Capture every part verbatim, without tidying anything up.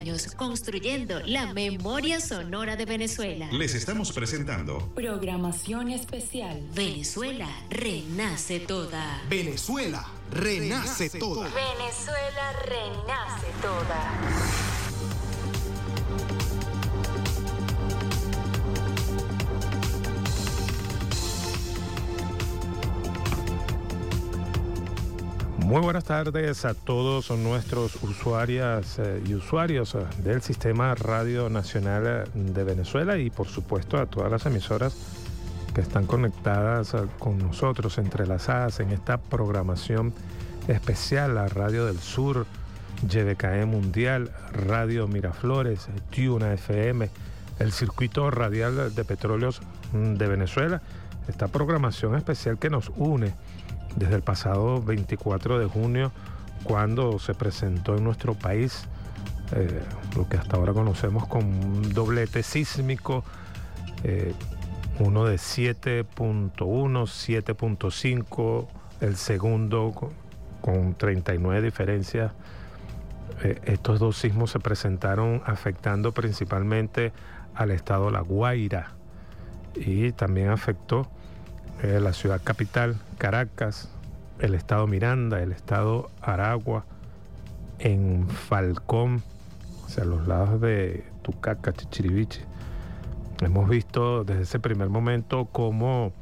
Construyendo la memoria sonora de Venezuela. Les estamos presentando programación especial. Venezuela renace toda. Venezuela renace toda. Venezuela renace toda. Muy buenas tardes a todos nuestros usuarias eh, y usuarios eh, del Sistema Radio Nacional de Venezuela y por supuesto a todas las emisoras que están conectadas eh, con nosotros, entrelazadas en esta programación especial, la Radio del Sur, Y B K E Mundial, Radio Miraflores, Tuna F M, el Circuito Radial de Petróleos de Venezuela, esta programación especial que nos une desde el pasado veinticuatro de junio, cuando se presentó en nuestro país eh, lo que hasta ahora conocemos como un doblete sísmico, eh, uno de siete punto uno, siete punto cinco, el segundo con, con treinta y nueve diferencias. Eh, estos dos sismos se presentaron afectando principalmente al estado La Guaira y también afectó Eh, la ciudad capital, Caracas, el estado Miranda, el estado Aragua, en Falcón, hacia los lados de Tucaca, Chichiriviche. Hemos visto desde ese primer momento cómo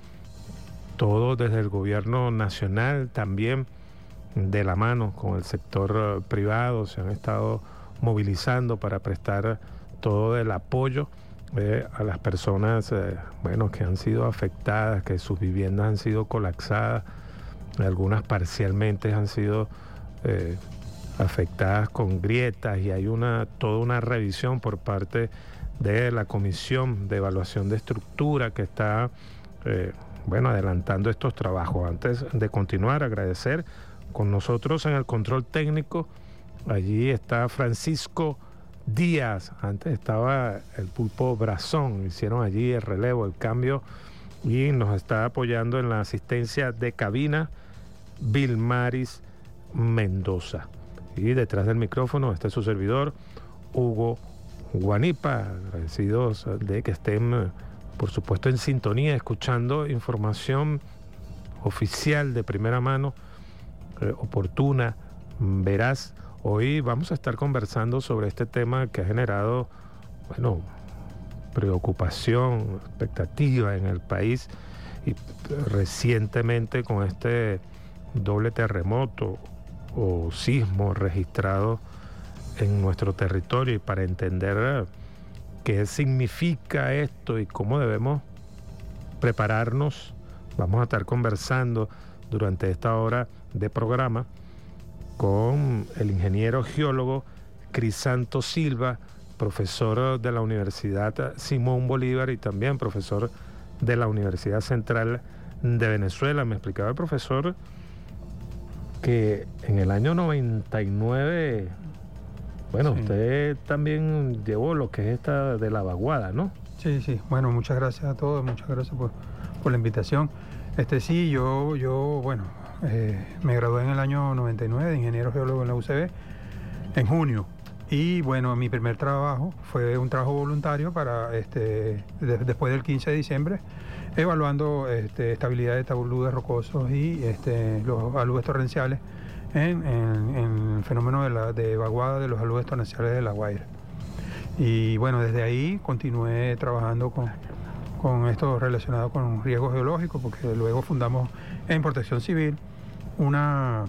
todo desde el gobierno nacional, también de la mano con el sector privado, se han estado movilizando para prestar todo el apoyo Eh, a las personas eh, bueno, que han sido afectadas, que sus viviendas han sido colapsadas, algunas parcialmente han sido eh, afectadas con grietas, y hay una toda una revisión por parte de la Comisión de Evaluación de Estructura que está eh, bueno, adelantando estos trabajos. Antes de continuar, agradecer con nosotros en el control técnico, allí está Francisco Díaz, antes estaba el Pulpo Brazón, hicieron allí el relevo, el cambio, y nos está apoyando en la asistencia de cabina Vilmaris Mendoza. Y detrás del micrófono está su servidor, Hugo Guanipa, agradecidos de que estén, por supuesto, en sintonía, escuchando información oficial de primera mano, eh, oportuna, veraz. Hoy vamos a estar conversando sobre este tema que ha generado, bueno, preocupación, expectativa en el país, y recientemente con este doble terremoto o sismo registrado en nuestro territorio, y para entender qué significa esto y cómo debemos prepararnos, vamos a estar conversando durante esta hora de programa con el ingeniero geólogo Crisanto Silva, profesor de la Universidad Simón Bolívar y también profesor de la Universidad Central de Venezuela. Me explicaba el profesor que en el año noventa y nueve, bueno, sí, usted también llevó lo que es esta de la vaguada, ¿no? Sí, sí. Bueno, muchas gracias a todos, muchas gracias por, por la invitación. Este sí, yo, yo bueno, Eh, me gradué en el año noventa y nueve de ingeniero geólogo en la U C B en junio, y bueno, mi primer trabajo fue un trabajo voluntario para este de, después del quince de diciembre, evaluando este, estabilidad de taludes rocosos y este, los aludes torrenciales en, en, en el fenómeno de, la, de vaguada de los aludes torrenciales de La Guaira. Y bueno, desde ahí continué trabajando con con esto relacionado con riesgos geológicos, porque luego fundamos en Protección Civil una,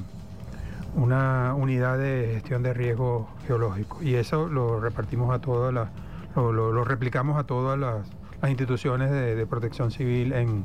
una unidad de gestión de riesgos geológicos, y eso lo repartimos a todas las, lo, lo, lo replicamos a todas las, las instituciones de, de protección civil en,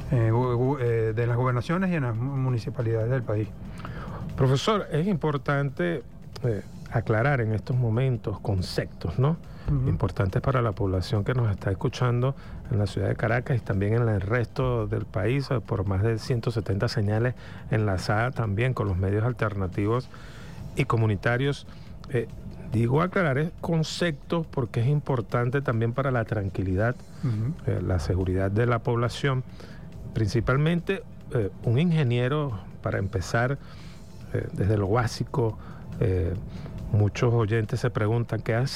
eh, de las gobernaciones y en las municipalidades del país. Profesor, es importante eh, aclarar en estos momentos conceptos, ¿no? Uh-huh. Importantes para la población que nos está escuchando en la ciudad de Caracas y también en el resto del país, por más de ciento setenta señales enlazadas también con los medios alternativos y comunitarios. Eh, digo aclarar conceptos porque es importante también para la tranquilidad, uh-huh. eh, la seguridad de la población. Principalmente eh, un ingeniero, para empezar, eh, desde lo básico, eh, muchos oyentes se preguntan qué hace